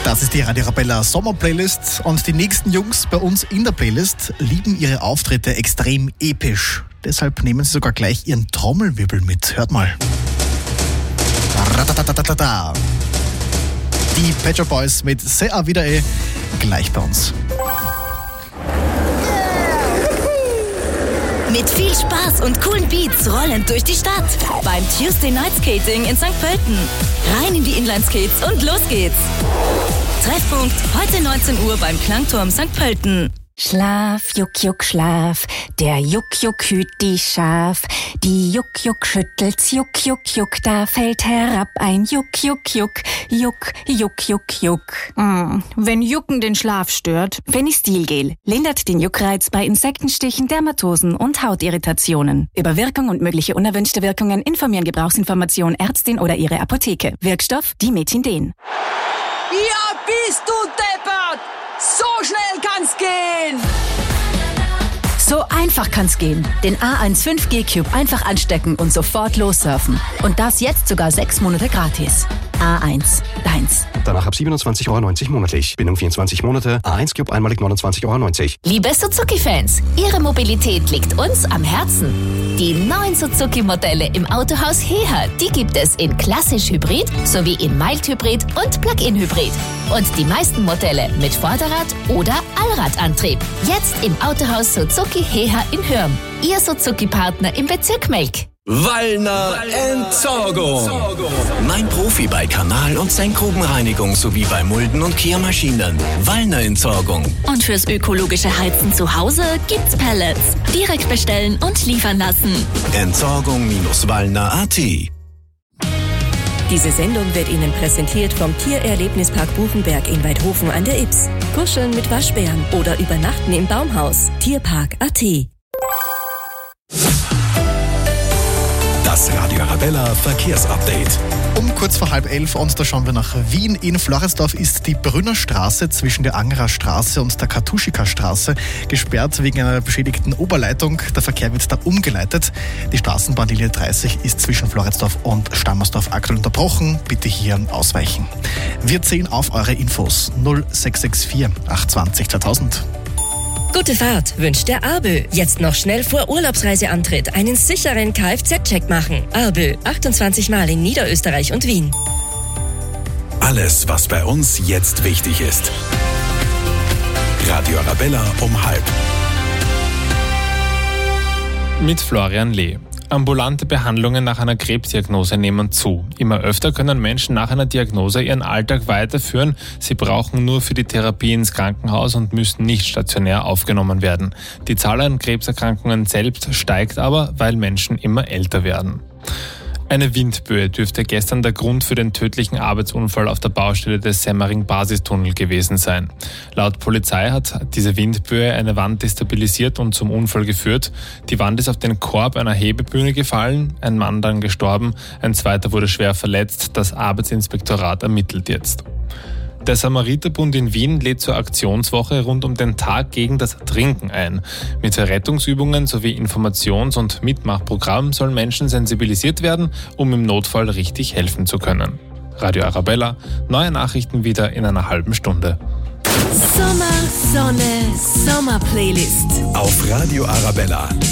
Das ist die Radio Arabella Sommer-Playlist und die nächsten Jungs bei uns in der Playlist lieben ihre Auftritte extrem episch. Deshalb nehmen sie sogar gleich ihren Trommelwirbel mit. Hört mal. Ratatatatata. Die Pet Shop Boys mit Sea Vida gleich bei uns. Mit viel Spaß und coolen Beats rollend durch die Stadt. Beim Tuesday Night Skating in St. Pölten. Rein in die Inline-Skates und los geht's. Treffpunkt heute 19 Uhr beim Klangturm St. Pölten. Schlaf, Juck, Juck, Schlaf, der Juck, Juck hüt die Schaf. Die Juck, Juck schüttelt's, Juck, Juck, Juck, da fällt herab ein Juck, Juck, Juck, Juck, Juck, Juck, Juck. Wenn Jucken den Schlaf stört, Fenistilgel lindert den Juckreiz bei Insektenstichen, Dermatosen und Hautirritationen. Über Wirkung und mögliche unerwünschte Wirkungen informieren Gebrauchsinformation Ärztin oder ihre Apotheke. Wirkstoff Dimethinden. Ja, bist du deppert! So schnell kann's gehen! So einfach kann's gehen. Den A1 5G Cube einfach anstecken und sofort lossurfen. Und das jetzt sogar 6 Monate gratis. A1, deins. Danach ab 27,90 € monatlich. Binnen 24 Monate. A1 Cube einmalig 29,90 €. Liebe Suzuki-Fans, Ihre Mobilität liegt uns am Herzen. Die neuen Suzuki-Modelle im Autohaus Heha, die gibt es in klassisch Hybrid sowie in Mild-Hybrid und Plug-in-Hybrid. Und die meisten Modelle mit Vorderrad- oder Allradantrieb. Jetzt im Autohaus Suzuki Heha in Hürm. Ihr Suzuki-Partner im Bezirk Melk. Wallner Entsorgung. Mein Profi bei Kanal- und Senkgrubenreinigung sowie bei Mulden- und Kehrmaschinen. Wallner Entsorgung. Und fürs ökologische Heizen zu Hause gibt's Pellets. Direkt bestellen und liefern lassen. Entsorgung-wallner.at. Diese Sendung wird Ihnen präsentiert vom Tiererlebnispark Buchenberg in Weidhofen an der Ybbs. Kuscheln mit Waschbären oder übernachten im Baumhaus. Tierpark.at. Das Radio Arabella Verkehrsupdate. Um kurz vor 10:30 und da schauen wir nach Wien. In Floridsdorf ist die Brünner Straße zwischen der Angerer Straße und der Kartuschika Straße gesperrt wegen einer beschädigten Oberleitung. Der Verkehr wird da umgeleitet. Die Straßenbahnlinie 30 ist zwischen Floridsdorf und Stammersdorf aktuell unterbrochen. Bitte hier ausweichen. Wir zählen auf eure Infos. 0664 820 2000. Gute Fahrt wünscht der ABÖ. Jetzt noch schnell vor Urlaubsreiseantritt einen sicheren Kfz-Check machen. ABÖ, 28 Mal in Niederösterreich und Wien. Alles, was bei uns jetzt wichtig ist. Radio Arabella um 12:30. Mit Florian Lee. Ambulante Behandlungen nach einer Krebsdiagnose nehmen zu. Immer öfter können Menschen nach einer Diagnose ihren Alltag weiterführen. Sie brauchen nur für die Therapie ins Krankenhaus und müssen nicht stationär aufgenommen werden. Die Zahl an Krebserkrankungen selbst steigt aber, weil Menschen immer älter werden. Eine Windböe dürfte gestern der Grund für den tödlichen Arbeitsunfall auf der Baustelle des Semmering-Basistunnel gewesen sein. Laut Polizei hat diese Windböe eine Wand destabilisiert und zum Unfall geführt. Die Wand ist auf den Korb einer Hebebühne gefallen, ein Mann dann gestorben, ein zweiter wurde schwer verletzt. Das Arbeitsinspektorat ermittelt jetzt. Der Samariterbund in Wien lädt zur Aktionswoche rund um den Tag gegen das Ertrinken ein. Mit Rettungsübungen sowie Informations- und Mitmachprogrammen sollen Menschen sensibilisiert werden, um im Notfall richtig helfen zu können. Radio Arabella, neue Nachrichten wieder in einer halben Stunde. Sommer, Sonne, Sommer-Playlist. Auf Radio Arabella.